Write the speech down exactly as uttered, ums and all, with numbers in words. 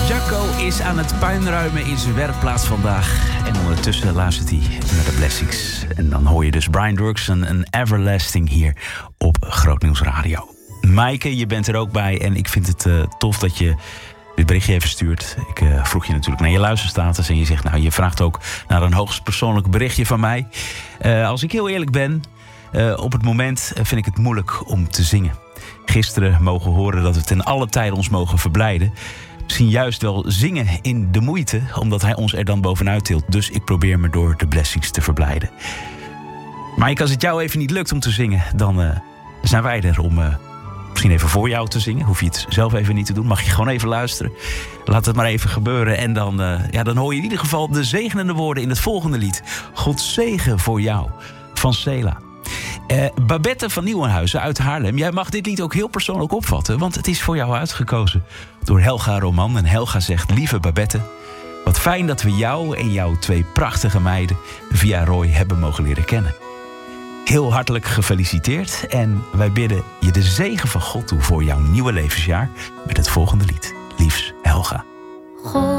Jacco is aan het puinruimen in zijn werkplaats vandaag. En ondertussen luistert hij naar de Blessings. En dan hoor je dus Brian Doerksen, een Everlasting hier op Grootnieuws Radio. Maaike, je bent er ook bij. En ik vind het uh, tof dat je dit berichtje even stuurt. Ik uh, vroeg je natuurlijk naar je luisterstatus. En je zegt, nou, je vraagt ook naar een hoogst persoonlijk berichtje van mij. Uh, als ik heel eerlijk ben, uh, op het moment vind ik het moeilijk om te zingen. Gisteren mogen horen dat we ten alle tijden ons mogen verblijden. Misschien juist wel zingen in de moeite, omdat hij ons er dan bovenuit tilt. Dus ik probeer me door de Blessings te verblijden. Maar als het jou even niet lukt om te zingen, dan uh, zijn wij er om uh, misschien even voor jou te zingen. Hoef je het zelf even niet te doen, mag je gewoon even luisteren. Laat het maar even gebeuren en dan, uh, ja, dan hoor je in ieder geval de zegenende woorden in het volgende lied. God zegen voor jou, van Sela. Uh, Babette van Nieuwenhuizen uit Haarlem. Jij mag dit lied ook heel persoonlijk opvatten, want het is voor jou uitgekozen door Helga Roman. En Helga zegt, lieve Babette, wat fijn dat we jou en jouw twee prachtige meiden via Roy hebben mogen leren kennen. Heel hartelijk gefeliciteerd en wij bidden je de zegen van God toe voor jouw nieuwe levensjaar met het volgende lied. Liefs, Helga. God.